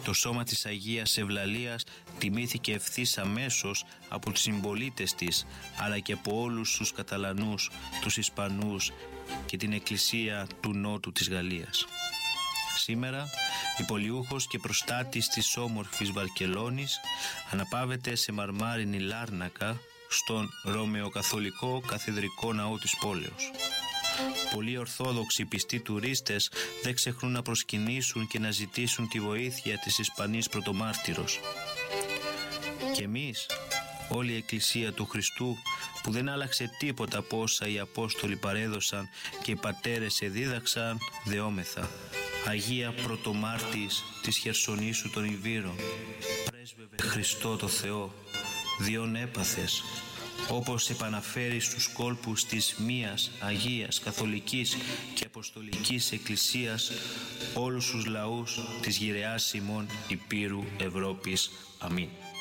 Το σώμα της Αγίας Ευλαλίας τιμήθηκε ευθύς αμέσως από τους συμπολίτες της, αλλά και από όλους τους Καταλανούς, τους Ισπανούς και την Εκκλησία του Νότου της Γαλλίας. Σήμερα, υπολιούχος και προστάτης της όμορφης Βαρκελόνης αναπαύεται σε μαρμάρινη Λάρνακα στον Ρωμαιοκαθολικό Καθεδρικό Ναό της πόλεως. Πολλοί ορθόδοξοι πιστοί τουρίστες δεν ξεχνούν να προσκυνήσουν και να ζητήσουν τη βοήθεια της Ισπανής πρωτομάρτυρος. Και εμείς, όλη η Εκκλησία του Χριστού, που δεν άλλαξε τίποτα από όσα οι Απόστολοι παρέδωσαν και οι πατέρες εδίδαξαν, δεόμεθα. Αγία πρωτομάρτης της Χερσονήσου των Ιβύρων, πρέσβευε Χριστό το Θεό, διόν έπαθες, όπως επαναφέρει στους κόλπους της μίας Αγίας Καθολικής και Αποστολικής Εκκλησίας όλους τους λαούς της γυρεάς ημών Υπήρου Ευρώπης. Αμήν.